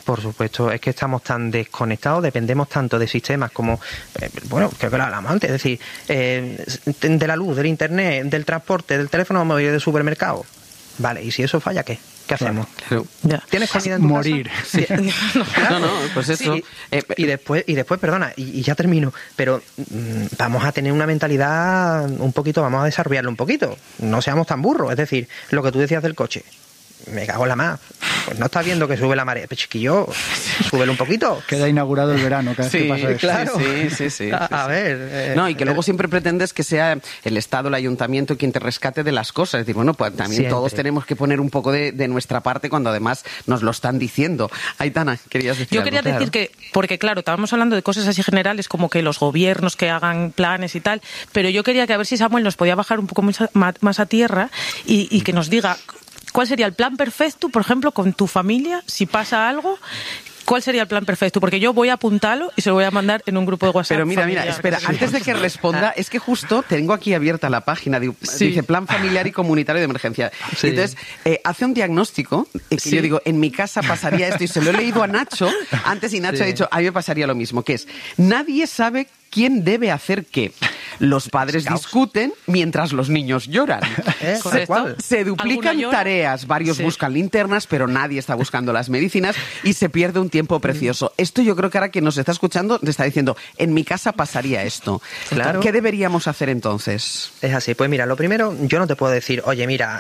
Por supuesto, es que estamos tan desconectados, dependemos tanto de sistemas como, creo que lo hablamos antes, es decir, de la luz, del internet, del transporte, del teléfono móvil, del supermercado. Vale, ¿y si eso falla, qué? ¿Qué hacemos? Claro. ¿Tienes comida en tu morir? casa? Sí. No, pues eso. Sí. Y después, perdona, y ya termino, pero vamos a tener una mentalidad un poquito, vamos a desarrollarlo un poquito. No seamos tan burros, es decir, lo que tú decías del coche. Me cago en la más. Pues no estás viendo que sube la marea. Pues chiquillo, súbelo un poquito. Queda inaugurado el verano cada vez que pasa eso. Claro. Sí. A ver. No, y que luego siempre pretendes que sea el Estado, el Ayuntamiento quien te rescate de las cosas. Es decir, bueno, pues también siempre. Todos tenemos que poner un poco de nuestra parte cuando además nos lo están diciendo. Aitana, querías decir Yo quería decir que, porque claro, estábamos hablando de cosas así generales como que los gobiernos que hagan planes y tal, pero yo quería que a ver si Samuel nos podía bajar un poco más a tierra y que nos diga cuál sería el plan perfecto, por ejemplo, con tu familia, si pasa algo. ¿Cuál sería el plan perfecto? Porque yo voy a apuntarlo y se lo voy a mandar en un grupo de WhatsApp. Pero mira, espera, antes de que responda, es que justo tengo aquí abierta la página, dice Plan Familiar y Comunitario de Emergencia. Sí. Entonces, hace un diagnóstico, que yo digo, en mi casa pasaría esto, y se lo he leído a Nacho antes, y Nacho ha dicho, a mí me pasaría lo mismo, que es, nadie sabe quién debe hacer qué. Los padres discuten mientras los niños lloran. Se duplican tareas, varios buscan linternas, pero nadie está buscando las medicinas y se pierde un tiempo precioso. Esto yo creo que ahora quien nos está escuchando te está diciendo, en mi casa pasaría esto. Claro. ¿Qué deberíamos hacer entonces? Es así, pues mira, lo primero, yo no te puedo decir, oye, mira,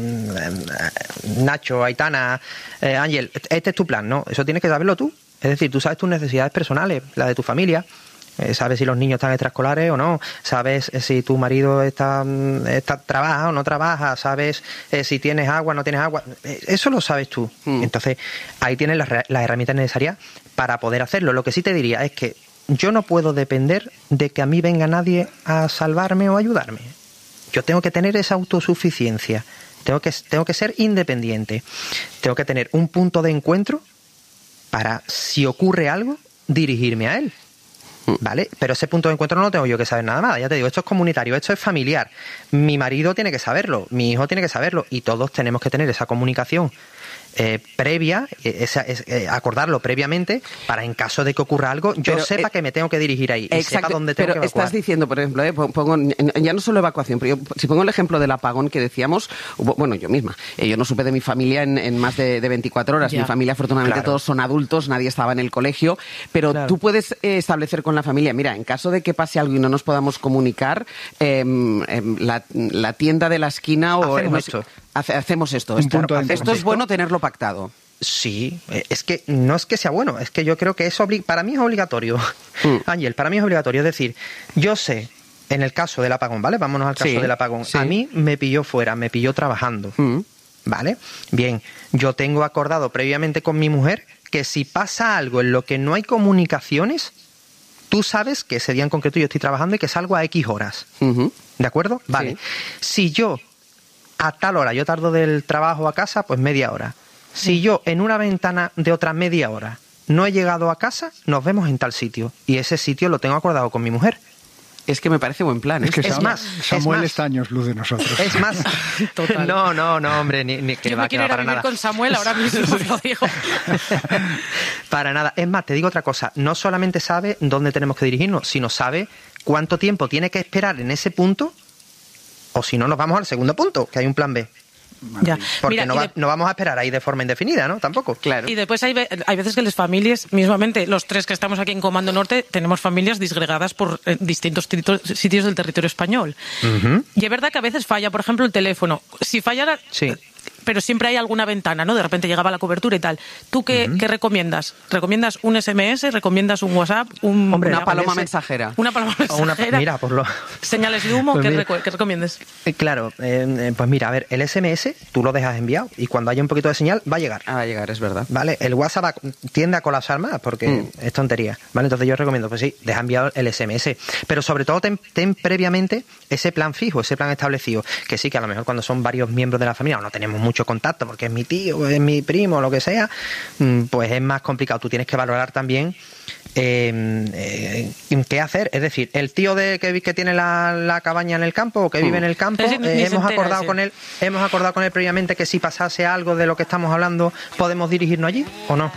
Nacho, Aitana, Ángel, este es tu plan, ¿no? Eso tienes que saberlo tú. Es decir, tú sabes tus necesidades personales, la de tu familia. Sabes si los niños están extraescolares o no, sabes si tu marido trabaja o no trabaja, sabes si tienes agua o no tienes agua, eso lo sabes tú. Entonces ahí tienes las herramientas necesarias para poder hacerlo. Lo que sí te diría es que yo no puedo depender de que a mí venga nadie a salvarme o ayudarme. Yo tengo que tener esa autosuficiencia, tengo que ser independiente, tengo que tener un punto de encuentro para, si ocurre algo, dirigirme a él. ¿Vale? Pero ese punto de encuentro no lo tengo yo que saber nada más. Ya te digo, esto es comunitario, esto es familiar. Mi marido tiene que saberlo, mi hijo tiene que saberlo, y todos tenemos que tener esa comunicación previa, acordarlo previamente, para en caso de que ocurra algo, yo sepa que me tengo que dirigir ahí y sepa dónde tengo que evacuar. Pero estás diciendo, por ejemplo, ya no solo evacuación, pero si pongo el ejemplo del apagón que decíamos, bueno, yo misma, yo no supe de mi familia en más de 24 horas. Mi familia, afortunadamente, todos son adultos, nadie estaba en el colegio, pero tú puedes establecer con la familia, mira, en caso de que pase algo y no nos podamos comunicar, la tienda de la esquina hacemos esto. Esto es bueno tenerlo pactado. Sí, es que no es que sea bueno, es que yo creo que para mí es obligatorio. Ángel, para mí es obligatorio. Es decir, yo sé, en el caso del apagón, ¿vale? Vámonos al caso del apagón. A mí me pilló fuera, me pilló trabajando. ¿Vale? Bien, yo tengo acordado previamente con mi mujer que si pasa algo en lo que no hay comunicaciones, tú sabes que ese día en concreto yo estoy trabajando y que salgo a X horas. ¿De acuerdo? Vale. Si yo a tal hora yo tardo del trabajo a casa, pues media hora. Si yo en una ventana de otra media hora no he llegado a casa, nos vemos en tal sitio. Y ese sitio lo tengo acordado con mi mujer. Es que me parece buen plan. Es que Samuel está años luz de nosotros. Es más, total. No, hombre, ni que yo va, me quiero ir a vivir nada. Con Samuel ahora mismo, os lo digo. Para nada. Es más, te digo otra cosa. No solamente sabe dónde tenemos que dirigirnos, sino sabe cuánto tiempo tiene que esperar en ese punto, o si no, nos vamos al segundo punto, que hay un plan B. Ya. Porque no vamos a esperar ahí de forma indefinida, ¿no? Tampoco. Claro. Y después hay veces que las familias, mismamente los tres que estamos aquí en Comando Norte, tenemos familias disgregadas por distintos sitios del territorio español. Y es verdad que a veces falla, por ejemplo, el teléfono. Si fallara... Sí. Pero siempre hay alguna ventana, ¿no? De repente llegaba la cobertura y tal. ¿Tú qué recomiendas? ¿Recomiendas un SMS? ¿Recomiendas un WhatsApp? Una paloma mensajera. Una paloma mensajera. Mira, ¿Señales de humo? Pues ¿Qué recomiendas? Claro, pues mira, a ver, el SMS tú lo dejas enviado y cuando haya un poquito de señal va a llegar. Va a llegar, es verdad. Vale, el WhatsApp tiende a colapsar más porque es tontería. Vale, entonces yo recomiendo, pues sí, deja enviado el SMS. Pero sobre todo ten previamente ese plan fijo, ese plan establecido. Que sí, que a lo mejor cuando son varios miembros de la familia o no tenemos mucho contacto porque es mi tío, es mi primo, lo que sea, pues es más complicado. Tú tienes que valorar también qué hacer. Es decir, el tío que tiene la cabaña en el campo o que vive en el campo, hemos acordado con él previamente que si pasase algo de lo que estamos hablando podemos dirigirnos allí o no.